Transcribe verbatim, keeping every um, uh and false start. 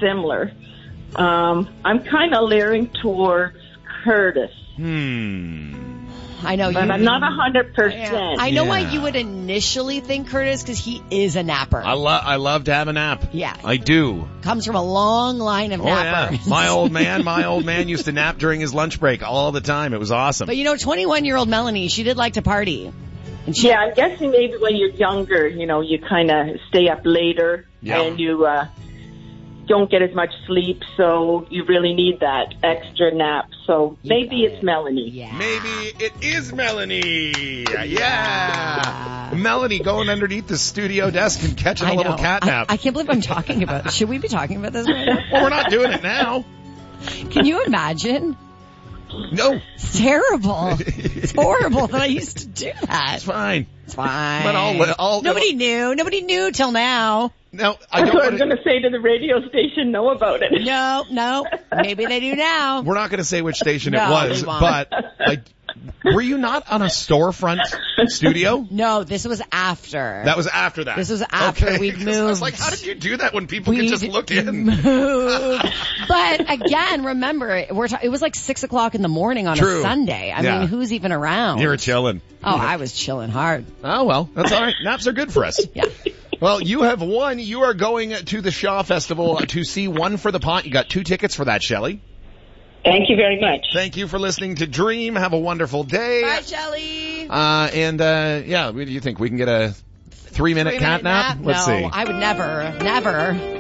similar. Um, I'm kind of leaning towards Curtis. Hmm. I know you. But I'm not one hundred percent. I know Yeah. why you would initially think Curtis, because he is a napper. I love I love to have a nap. Yeah. I do. Comes from a long line of Oh yeah. nappers. My old man, my old man used to nap during his lunch break all the time. It was awesome. But you know, twenty-one-year-old Melanie, she did like to party. And she, Yeah, I'm guessing maybe when you're younger, you know, you kind of stay up later Yeah. and you uh, don't get as much sleep, so you really need that extra nap. So maybe got it's it. Melanie. Yeah. Maybe it is Melanie. Yeah. Melanie going underneath the studio desk and catching a I little know. cat nap. I, I can't believe I'm talking about Should we be talking about this right now? Well, we're not doing it now. Can you imagine? No, It's terrible. It's horrible that I used to do that. it's fine. It's fine. But I'll, I'll Nobody knew. Nobody knew till now. No, I That's don't what I want was to. going to say to the radio station, know about it. No, no. Maybe they do now. We're not going to say which station No, it was, they won't. but I, were you not on a storefront studio? No, this was after. That was after that. This was after Okay, we'd 'cause I was moved. like, how did you do that when people could We'd just look in? moved. But again, remember, we're ta- it was like six o'clock in the morning on True. a Sunday. I Yeah. mean, who's even around? You were chilling. Oh, I was chilling hard. Oh, well, that's all right. Naps are good for us. Yeah. Well, you have won. You are going to the Shaw Festival to see One for the Pot. You got two tickets for that, Shelley. Thank you very much. Thank you for listening to Dream. Have a wonderful day. Bye, Shelley. Uh, and, uh, yeah, what do you think? We can get a three-minute cat Three-minute nap? Let's no, see. I would never, never.